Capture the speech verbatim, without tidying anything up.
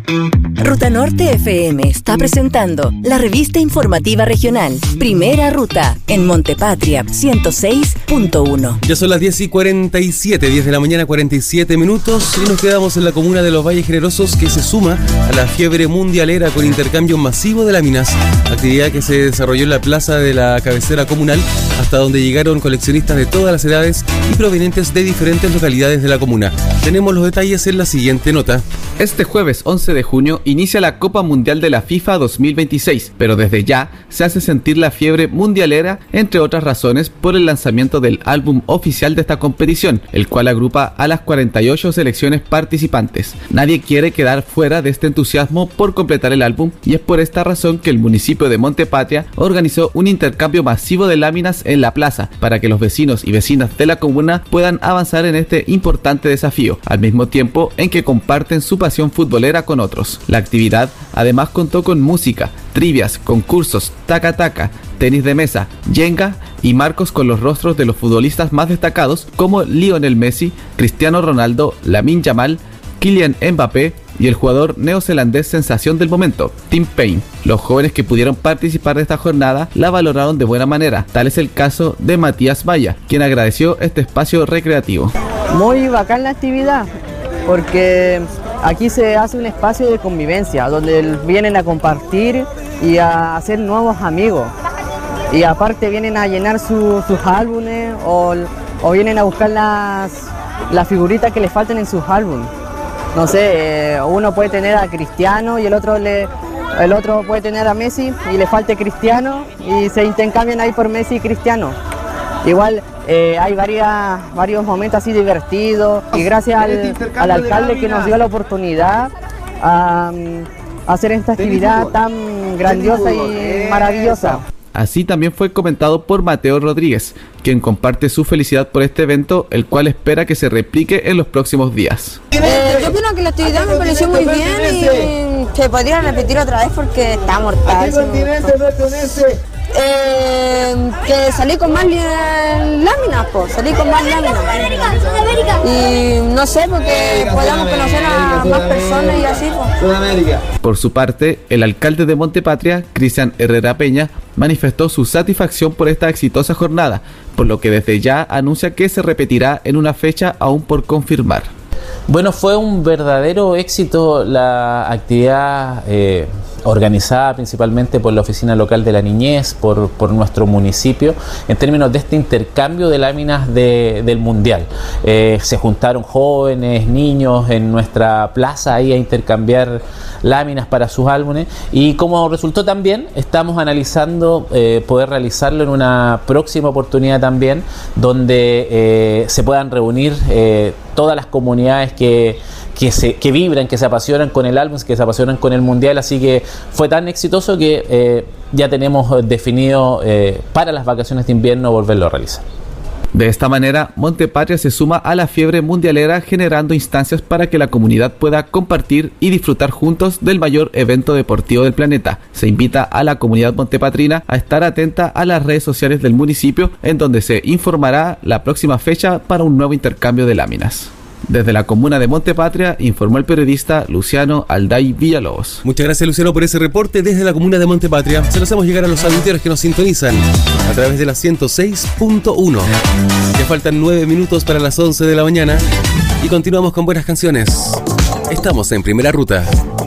Ruta Norte F M está presentando la revista informativa regional Primera Ruta en Montepatria ciento seis punto uno. Ya son las diez y cuarenta y siete, diez de la mañana, cuarenta y siete minutos, y nos quedamos en la comuna de Los Valles Generosos, que se suma a la fiebre mundialera con intercambio masivo de láminas, actividad que se desarrolló en la plaza de la cabecera comunal, hasta donde llegaron coleccionistas de todas las edades y provenientes de diferentes localidades de la comuna. Tenemos los detalles en la siguiente nota. Este jueves once de junio inicia la Copa Mundial de la FIFA dos mil veintiséis, pero desde ya se hace sentir la fiebre mundialera, entre otras razones por el lanzamiento del álbum oficial de esta competición, el cual agrupa a las cuarenta y ocho selecciones participantes. Nadie quiere quedar fuera de este entusiasmo por completar el álbum, y es por esta razón que el municipio de Montepatria organizó un intercambio masivo de láminas en la plaza para que los vecinos y vecinas de la comuna puedan avanzar en este importante desafío, al mismo tiempo en que comparten su pasión futbolera con otros. La actividad además contó con música, trivias, concursos, taca-taca, tenis de mesa, yenga y marcos con los rostros de los futbolistas más destacados como Lionel Messi, Cristiano Ronaldo, Lamine Yamal, Kylian Mbappé y el jugador neozelandés sensación del momento, Tim Payne. Los jóvenes que pudieron participar de esta jornada la valoraron de buena manera. Tal es el caso de Matías Valla, quien agradeció este espacio recreativo. Muy bacán la actividad, porque aquí se hace un espacio de convivencia, donde vienen a compartir y a hacer nuevos amigos. Y aparte vienen a llenar su, sus álbumes o, o vienen a buscar las, las figuritas que les faltan en sus álbumes. No sé, eh, uno puede tener a Cristiano y el otro le, el otro puede tener a Messi y le falte Cristiano y se intercambian ahí por Messi y Cristiano. Igual eh, hay varias, varios momentos así divertidos y gracias al, al alcalde que nos dio la oportunidad a, a hacer esta actividad tan grandiosa y maravillosa. Así también fue comentado por Mateo Rodríguez, quien comparte su felicidad por este evento, el cual espera que se replique en los próximos días. Eh, yo opino que la actividad me pareció muy bien y se podría repetir otra vez porque está mortal. Eh, que salí con más láminas, pues, salí con más láminas. Y no sé, porque podamos conocer a más personas y así, pues. Por su parte, el alcalde de Montepatria, Cristian Herrera Peña, manifestó su satisfacción por esta exitosa jornada, por lo que desde ya anuncia que se repetirá en una fecha aún por confirmar. Bueno, fue un verdadero éxito la actividad eh, organizada principalmente por la Oficina Local de la Niñez, por, por nuestro municipio, en términos de este intercambio de láminas de, del Mundial. Eh, se juntaron jóvenes, niños en nuestra plaza ahí a intercambiar láminas para sus álbumes, y como resultó también, estamos analizando eh, poder realizarlo en una próxima oportunidad también, donde eh, se puedan reunir eh, todas las comunidades que, que, se, que vibran, que se apasionan con el álbum, que se apasionan con el Mundial. Así que fue tan exitoso que eh, ya tenemos definido eh, para las vacaciones de invierno volverlo a realizar. De esta manera, Montepatria se suma a la fiebre mundialera, generando instancias para que la comunidad pueda compartir y disfrutar juntos del mayor evento deportivo del planeta. Se invita a la comunidad montepatrina a estar atenta a las redes sociales del municipio, en donde se informará la próxima fecha para un nuevo intercambio de láminas. Desde la comuna de Montepatria, informó el periodista Luciano Alday Villalobos. Muchas gracias, Luciano, por ese reporte desde la comuna de Montepatria. Se lo hacemos llegar a los auditores que nos sintonizan a través de la ciento seis punto uno. Ya faltan nueve minutos para las once de la mañana y continuamos con buenas canciones. Estamos en Primera Ruta.